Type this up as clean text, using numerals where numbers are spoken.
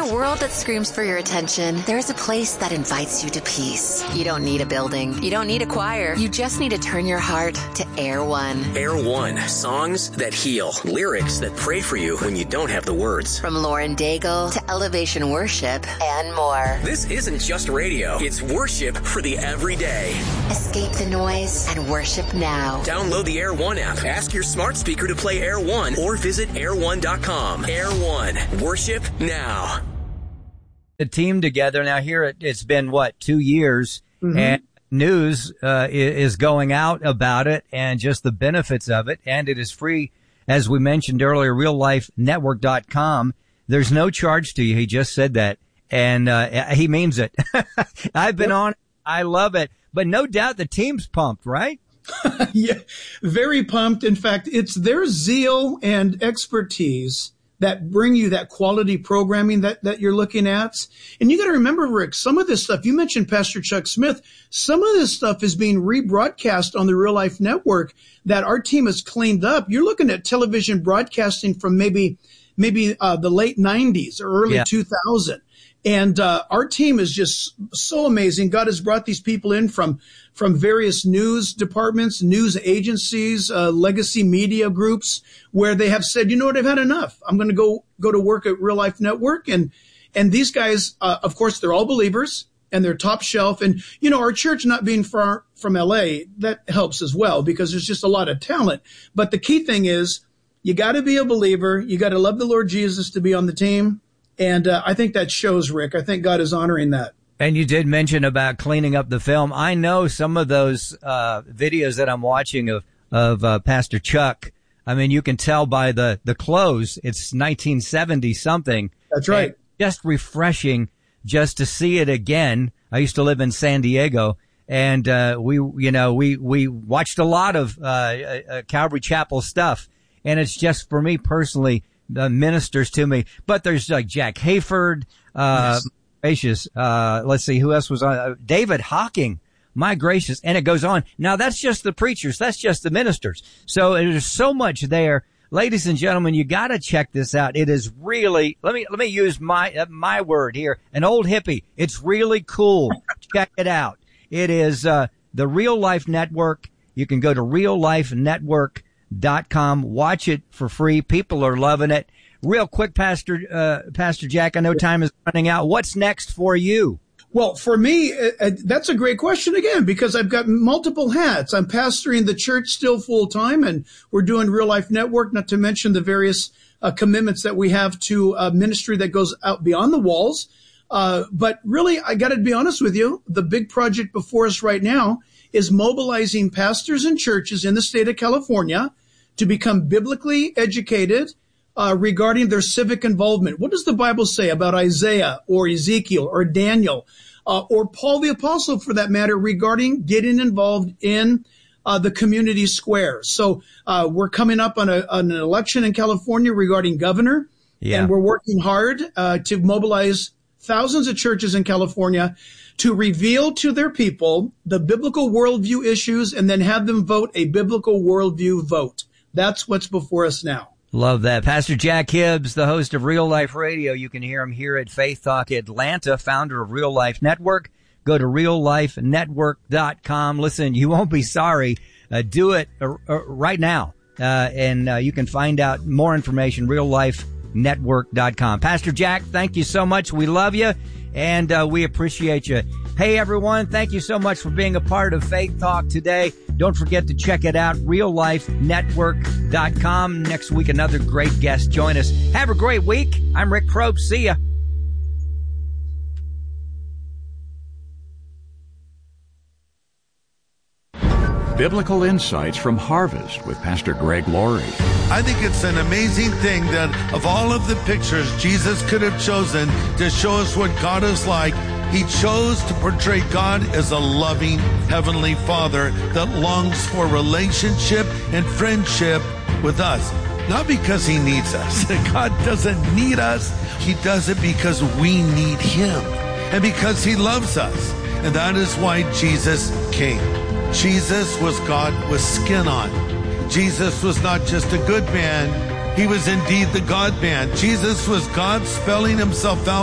a world that screams for your attention, there's a place that invites you to peace. You don't need a building. You don't need a choir. You just need to turn your heart to Air One. Air One. Songs that heal. Lyrics that pray for you when you don't have the words. From Lauren Daigle to Elevation Worship and more. This isn't just radio. It's worship for the everyday. Escape the noise and worship now. Download the Air One app. Ask your smart speaker to play Air One or visit air1.com. Air One. Worship now. The team together now. Here it's been 2 years, and news is going out about it and just the benefits of it, and it is free, as we mentioned earlier. RealLifeNetwork.com. There's no charge to you. He just said that, and he means it. I've been on it. I love it, but no doubt the team's pumped, right? Yeah, very pumped. In fact, it's their zeal and expertise that bring you that quality programming that you're looking at. And you got to remember, Rick, some of this stuff, you mentioned Pastor Chuck Smith, some of this stuff is being rebroadcast on the Real Life Network that our team has cleaned up. You're looking at television broadcasting from maybe the late 90s or early 2000. And our team is just so amazing. God has brought these people in from various news departments, news agencies, legacy media groups, where they have said, you know what, I've had enough. I'm going to go to work at Real Life Network. And these guys, of course, they're all believers and they're top shelf. And, you know, our church not being far from LA, that helps as well because there's just a lot of talent. But the key thing is you got to be a believer. You got to love the Lord Jesus to be on the team. And I think that shows, Rick. I think God is honoring that. And you did mention about cleaning up the film. I know some of those videos that I'm watching of Pastor Chuck. I mean, you can tell by the clothes. It's 1970 something. That's right. And just refreshing just to see it again. I used to live in San Diego, and we watched a lot of Calvary Chapel stuff. And it's just, for me personally, ministers to me. But there's like Jack Hayford, Yes. gracious. Let's see, who else was on? David Hawking. My gracious. And it goes on. Now that's just the preachers. That's just the ministers. So there's so much there. Ladies and gentlemen, you got to check this out. It is really, let me use my word here, an old hippie. It's really cool. Check it out. It is, the Real Life Network. You can go to reallifenetwork.com. Watch it for free. People are loving it. Real quick, Pastor Jack, I know time is running out. What's next for you? Well, for me, that's a great question again, because I've got multiple hats. I'm pastoring the church still full time, and we're doing Real Life Network, not to mention the various commitments that we have to ministry that goes out beyond the walls. But really, I got to be honest with you, the big project before us right now is mobilizing pastors and churches in the state of California to become biblically educated regarding their civic involvement. What does the Bible say about Isaiah or Ezekiel or Daniel or Paul the Apostle, for that matter, regarding getting involved in the community square? So we're coming up on an election in California regarding governor, and we're working hard to mobilize thousands of churches in California to reveal to their people the biblical worldview issues and then have them vote a biblical worldview vote. That's what's before us now. Love that. Pastor Jack Hibbs, the host of Real Life Radio. You can hear him here at Faith Talk Atlanta, founder of Real Life Network. Go to reallifenetwork.com. Listen, you won't be sorry. Do it right now. And you can find out more information, reallifenetwork.com. Pastor Jack, thank you so much. We love you, and we appreciate you. Hey, everyone, thank you so much for being a part of Faith Talk today. Don't forget to check it out, reallifenetwork.com. Next week, another great guest. Join us. Have a great week. I'm Rick Probst. See ya. Biblical Insights from Harvest with Pastor Greg Laurie. I think it's an amazing thing that of all of the pictures Jesus could have chosen to show us what God is like, He chose to portray God as a loving Heavenly Father that longs for relationship and friendship with us. Not because He needs us. God doesn't need us. He does it because we need Him and because He loves us. And that is why Jesus came. Jesus was God with skin on. Jesus was not just a good man. He was indeed the God man. Jesus was God spelling Himself out